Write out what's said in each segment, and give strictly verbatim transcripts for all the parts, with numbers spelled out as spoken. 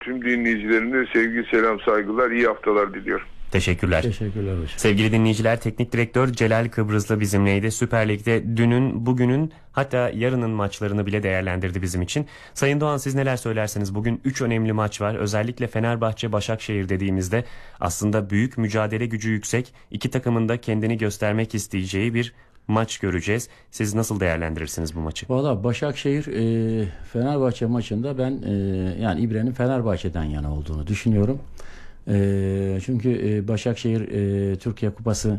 Tüm dinleyicilerine sevgi, selam, saygılar, iyi haftalar diliyorum. Teşekkürler. Teşekkürler hocam. Sevgili dinleyiciler, teknik direktör Celal Kıbrıslı bizimleydi. Süper Lig'de dünün, bugünün, hatta yarının maçlarını bile değerlendirdi bizim için. Sayın Doğan, siz neler söylersiniz? Bugün üç önemli maç var. Özellikle Fenerbahçe Başakşehir dediğimizde aslında büyük, mücadele gücü yüksek, iki takımın da kendini göstermek isteyeceği bir maç göreceğiz. Siz nasıl değerlendirirsiniz bu maçı? Valla Başakşehir e, Fenerbahçe maçında ben e, yani İbre'nin Fenerbahçe'den yana olduğunu düşünüyorum. E, çünkü e, Başakşehir e, Türkiye Kupası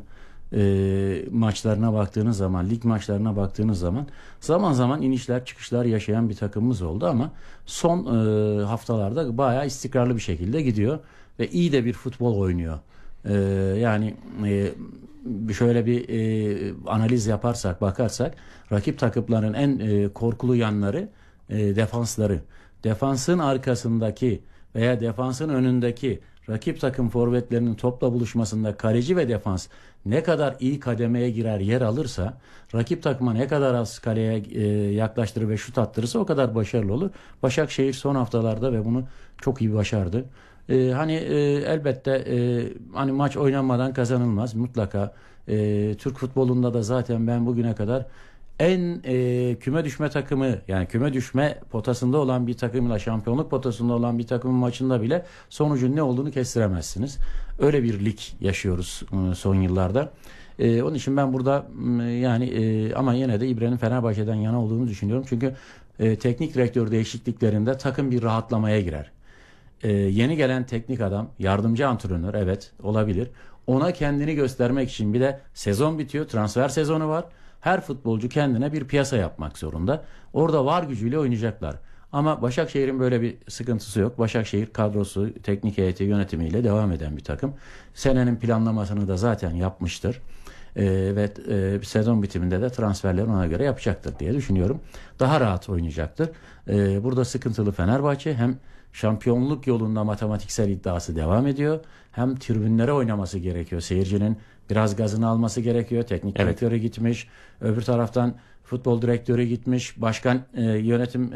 e, maçlarına baktığınız zaman, lig maçlarına baktığınız zaman zaman zaman inişler çıkışlar yaşayan bir takımımız oldu ama son e, haftalarda bayağı istikrarlı bir şekilde gidiyor ve iyi de bir futbol oynuyor. E, yani e, şöyle bir e, analiz yaparsak, bakarsak rakip takımların en e, korkulu yanları e, defansları. Defansın arkasındaki veya defansın önündeki rakip takım forvetlerinin topla buluşmasında kaleci ve defans ne kadar iyi kademeye girer, yer alırsa, rakip takıma ne kadar az kaleye e, yaklaştırır ve şut attırırsa o kadar başarılı olur. Başakşehir son haftalarda ve bunu çok iyi başardı. Ee, hani e, elbette e, hani maç oynanmadan kazanılmaz mutlaka. E, Türk futbolunda da zaten ben bugüne kadar en e, küme düşme takımı, yani küme düşme potasında olan bir takımla şampiyonluk potasında olan bir takımın maçında bile sonucun ne olduğunu kestiremezsiniz. Öyle bir lig yaşıyoruz e, son yıllarda. E, onun için ben burada e, yani e, ama yine de İbre'nin Fenerbahçe'den yana olduğunu düşünüyorum. Çünkü e, teknik direktör değişikliklerinde takım bir rahatlamaya girer. Ee, yeni gelen teknik adam, yardımcı antrenör, evet olabilir. Ona kendini göstermek için bir de sezon bitiyor, transfer sezonu var. Her futbolcu kendine bir piyasa yapmak zorunda. Orada var gücüyle oynayacaklar. Ama Başakşehir'in böyle bir sıkıntısı yok. Başakşehir kadrosu, teknik heyeti, yönetimiyle devam eden bir takım. Senenin planlamasını da zaten yapmıştır. Ee, ve e, sezon bitiminde de transferleri ona göre yapacaktır diye düşünüyorum. Daha rahat oynayacaktır. Ee, burada sıkıntılı Fenerbahçe, hem şampiyonluk yolunda matematiksel iddiası devam ediyor, hem tribünlere oynaması gerekiyor. Seyircinin biraz gazını alması gerekiyor. Teknik evet. direktörü gitmiş. Öbür taraftan futbol direktörü gitmiş. Başkan e, yönetim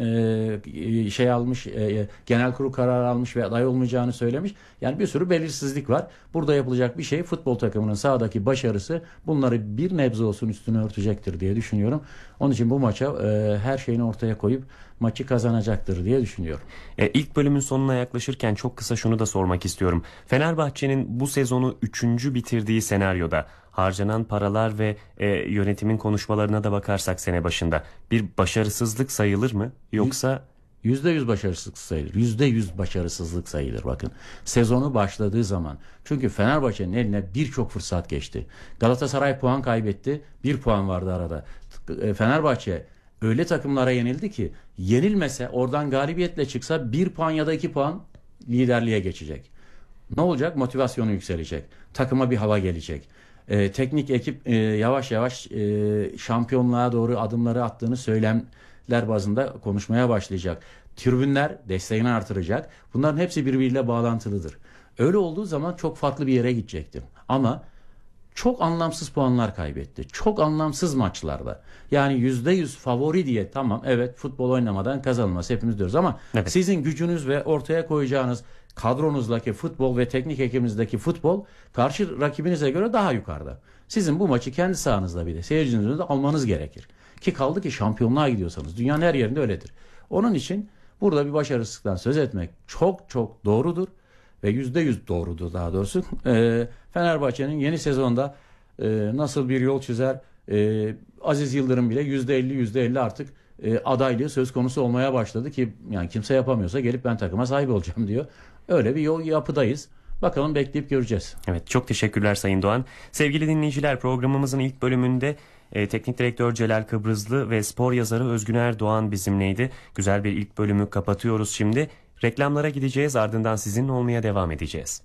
e, şey almış, e, genel kurul kararı almış ve aday olmayacağını söylemiş. Yani bir sürü belirsizlik var. Burada yapılacak bir şey, futbol takımının sahadaki başarısı bunları bir nebze olsun üstüne örtecektir diye düşünüyorum. Onun için bu maça e, her şeyini ortaya koyup maçı kazanacaktır diye düşünüyorum. E, ilk bölümün sonuna yaklaşırken çok kısa şunu da sormak istiyorum. Fenerbahçe'nin bu sezonu üçüncü bitirdiği senaryoda harcanan paralar ve e, yönetimin konuşmalarına da bakarsak sene başında bir başarısızlık sayılır mı? Yoksa... Yüzde yüz başarısızlık sayılır. Yüzde yüz başarısızlık sayılır bakın. Sezonu başladığı zaman. Çünkü Fenerbahçe'nin eline birçok fırsat geçti. Galatasaray puan kaybetti. Bir puan vardı arada. Fenerbahçe öyle takımlara yenildi ki yenilmese, oradan galibiyetle çıksa bir puan ya da iki puan liderliğe geçecek. Ne olacak? Motivasyonu yükselecek. Takıma bir hava gelecek. Ee, teknik ekip e, yavaş yavaş e, şampiyonluğa doğru adımları attığını söylemler bazında konuşmaya başlayacak. Tribünler desteğini artıracak. Bunların hepsi birbiriyle bağlantılıdır. Öyle olduğu zaman çok farklı bir yere gidecektim. Ama çok anlamsız puanlar kaybetti. Çok anlamsız maçlarda. Yani yüzde yüz favori diye, tamam evet futbol oynamadan kazanılmaz hepimiz diyoruz ama evet, sizin gücünüz ve ortaya koyacağınız kadronuzdaki futbol ve teknik ekibinizdeki futbol karşı rakibinize göre daha yukarıda. Sizin bu maçı kendi sahanızda bir de seyircinizle de almanız gerekir. Ki kaldı ki şampiyonluğa gidiyorsanız. Dünyanın her yerinde öyledir. Onun için burada bir başarısızlıktan söz etmek çok çok doğrudur. Ve yüzde yüz doğrudur daha doğrusu. E, Fenerbahçe'nin yeni sezonda e, nasıl bir yol çizer, e, Aziz Yıldırım bile yüzde elli yüzde elli artık e, adaylığı söz konusu olmaya başladı ki yani kimse yapamıyorsa gelip ben takıma sahip olacağım diyor. Öyle bir yol yapıdayız. Bakalım, bekleyip göreceğiz. Evet, çok teşekkürler Sayın Doğan. Sevgili dinleyiciler, programımızın ilk bölümünde e, teknik direktör Celal Kıbrıslı ve spor yazarı Özgüner Doğan bizimleydi. Güzel bir ilk bölümü kapatıyoruz şimdi. Reklamlara gideceğiz, ardından sizinle olmaya devam edeceğiz.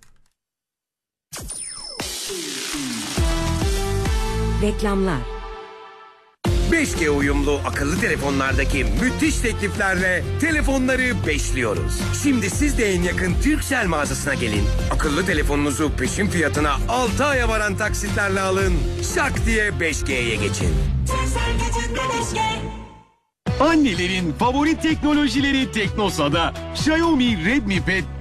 Reklamlar. beş G uyumlu akıllı telefonlardaki müthiş tekliflerle telefonları beşliyoruz. Şimdi siz de en yakın Turkcell mağazasına gelin. Akıllı telefonunuzu peşin fiyatına altı aya varan taksitlerle alın. Şak diye beş G'ye geçin. Annelerin favori teknolojileri Teknosa'da. Xiaomi Redmi Pad